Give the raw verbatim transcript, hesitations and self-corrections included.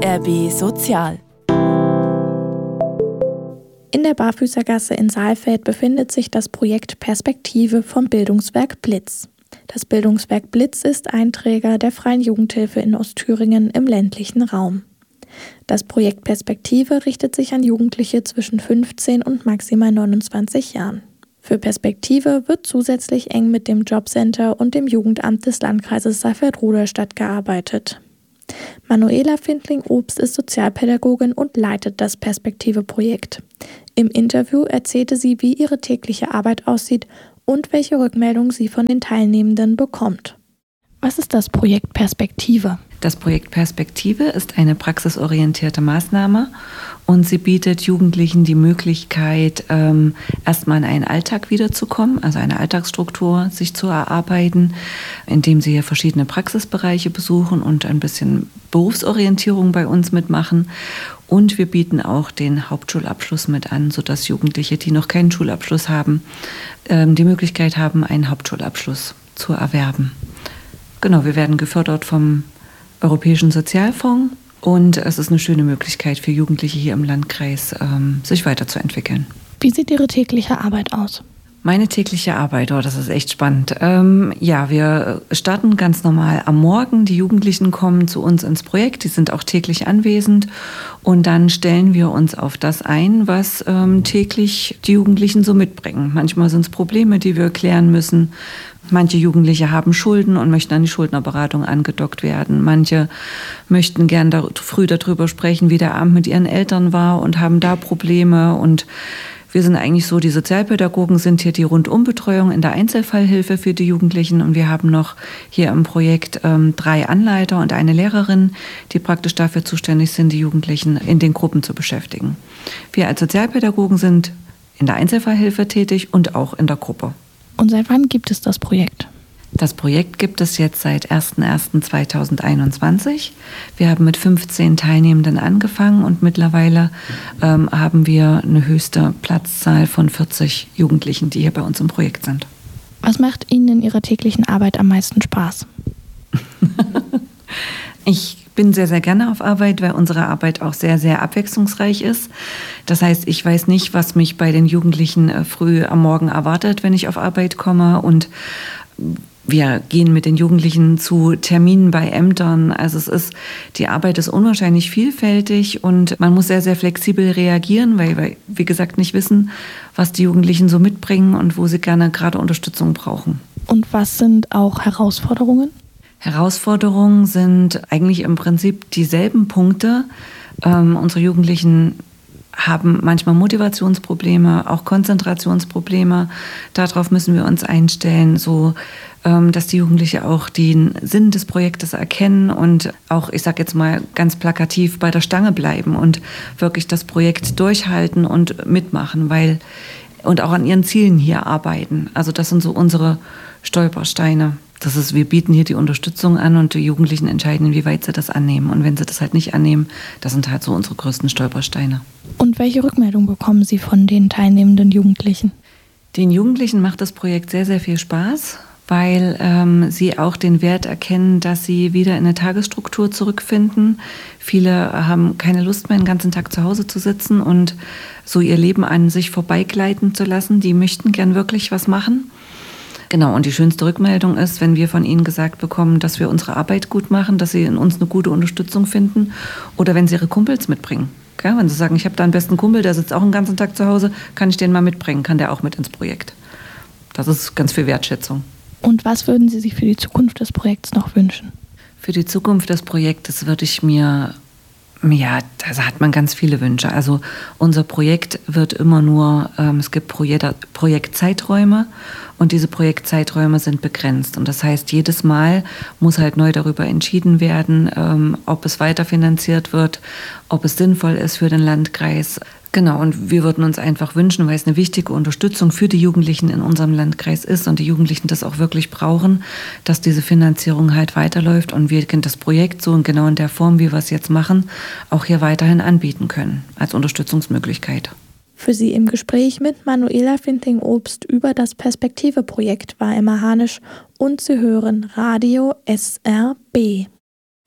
R B Sozial. In der Barfüßergasse in Saalfeld befindet sich das Projekt Perspektive vom Bildungswerk Blitz. Das Bildungswerk Blitz ist Einträger der Freien Jugendhilfe in Ostthüringen im ländlichen Raum. Das Projekt Perspektive richtet sich an Jugendliche zwischen fünfzehn und maximal neunundzwanzig Jahren. Für Perspektive wird zusätzlich eng mit dem Jobcenter und dem Jugendamt des Landkreises Saalfeld-Rudolstadt gearbeitet. Manuela Findling-Obst ist Sozialpädagogin und leitet das Perspektive-Projekt. Im Interview erzählte sie, wie ihre tägliche Arbeit aussieht und welche Rückmeldung sie von den Teilnehmenden bekommt. Was ist das Projekt Perspektive? Das Projekt Perspektive ist eine praxisorientierte Maßnahme und sie bietet Jugendlichen die Möglichkeit, ähm, erstmal in einen Alltag wiederzukommen, also eine Alltagsstruktur sich zu erarbeiten, indem sie hier verschiedene Praxisbereiche besuchen und ein bisschen Berufsorientierung bei uns mitmachen. Und wir bieten auch den Hauptschulabschluss mit an, sodass Jugendliche, die noch keinen Schulabschluss haben, ähm, die Möglichkeit haben, einen Hauptschulabschluss zu erwerben. Genau, wir werden gefördert vom Europäischen Sozialfonds und es ist eine schöne Möglichkeit für Jugendliche hier im Landkreis, ähm, sich weiterzuentwickeln. Wie sieht Ihre tägliche Arbeit aus? Meine tägliche Arbeit, oh, das ist echt spannend. Ähm, ja, wir starten ganz normal am Morgen. Die Jugendlichen kommen zu uns ins Projekt, die sind auch täglich anwesend. Und dann stellen wir uns auf das ein, was ähm, täglich die Jugendlichen so mitbringen. Manchmal sind es Probleme, die wir klären müssen. Manche Jugendliche haben Schulden und möchten an die Schuldnerberatung angedockt werden. Manche möchten gern da, früh darüber sprechen, wie der Abend mit ihren Eltern war und haben da Probleme. Und wir sind eigentlich so, die Sozialpädagogen sind hier die Rundumbetreuung in der Einzelfallhilfe für die Jugendlichen. Und wir haben noch hier im Projekt ähm, drei Anleiter und eine Lehrerin, die praktisch dafür zuständig sind, die Jugendlichen in den Gruppen zu beschäftigen. Wir als Sozialpädagogen sind in der Einzelfallhilfe tätig und auch in der Gruppe. Und seit wann gibt es das Projekt? Das Projekt gibt es jetzt seit erster erster zweitausendeinundzwanzig. Wir haben mit fünfzehn Teilnehmenden angefangen und mittlerweile ähm, haben wir eine höchste Platzzahl von vierzig Jugendlichen, die hier bei uns im Projekt sind. Was macht Ihnen in Ihrer täglichen Arbeit am meisten Spaß? Ich bin sehr, sehr gerne auf Arbeit, weil unsere Arbeit auch sehr, sehr abwechslungsreich ist. Das heißt, ich weiß nicht, was mich bei den Jugendlichen früh am Morgen erwartet, wenn ich auf Arbeit komme. Und wir gehen mit den Jugendlichen zu Terminen bei Ämtern. Also es ist, die Arbeit ist unwahrscheinlich vielfältig und man muss sehr, sehr flexibel reagieren, weil wir, wie gesagt, nicht wissen, was die Jugendlichen so mitbringen und wo sie gerne gerade Unterstützung brauchen. Und was sind auch Herausforderungen? Herausforderungen sind eigentlich im Prinzip dieselben Punkte. Ähm, unsere Jugendlichen haben manchmal Motivationsprobleme, auch Konzentrationsprobleme. Darauf müssen wir uns einstellen, so ähm, dass die Jugendlichen auch den Sinn des Projektes erkennen und auch, ich sage jetzt mal ganz plakativ, bei der Stange bleiben und wirklich das Projekt durchhalten und mitmachen, weil und auch an ihren Zielen hier arbeiten. Also das sind so unsere Stolpersteine. Das ist, wir bieten hier die Unterstützung an und die Jugendlichen entscheiden, inwieweit sie das annehmen. Und wenn sie das halt nicht annehmen, das sind halt so unsere größten Stolpersteine. Und welche Rückmeldung bekommen Sie von den teilnehmenden Jugendlichen? Den Jugendlichen macht das Projekt sehr, sehr viel Spaß, weil ähm, sie auch den Wert erkennen, dass sie wieder in eine Tagesstruktur zurückfinden. Viele haben keine Lust mehr, den ganzen Tag zu Hause zu sitzen und so ihr Leben an sich vorbeigleiten zu lassen. Die möchten gern wirklich was machen. Genau, und die schönste Rückmeldung ist, wenn wir von ihnen gesagt bekommen, dass wir unsere Arbeit gut machen, dass sie in uns eine gute Unterstützung finden oder wenn sie ihre Kumpels mitbringen. Ja, wenn sie sagen, ich habe da einen besten Kumpel, der sitzt auch den ganzen Tag zu Hause, kann ich den mal mitbringen, kann der auch mit ins Projekt. Das ist ganz viel Wertschätzung. Und was würden Sie sich für die Zukunft des Projekts noch wünschen? Für die Zukunft des Projektes würde ich mir, ja, da hat man ganz viele Wünsche. Also unser Projekt wird immer nur, ähm, es gibt Projekt, Projektzeiträume und diese Projektzeiträume sind begrenzt. Und das heißt, jedes Mal muss halt neu darüber entschieden werden, ähm, ob es weiterfinanziert wird, ob es sinnvoll ist für den Landkreis. Genau, und wir würden uns einfach wünschen, weil es eine wichtige Unterstützung für die Jugendlichen in unserem Landkreis ist und die Jugendlichen das auch wirklich brauchen, dass diese Finanzierung halt weiterläuft und wir das Projekt so und genau in der Form, wie wir es jetzt machen, auch hier weiterhin anbieten können als Unterstützungsmöglichkeit. Für Sie im Gespräch mit Manuela Findling-Obst über das Perspektive-Projekt war Emma Hanisch und Sie hören Radio S R B.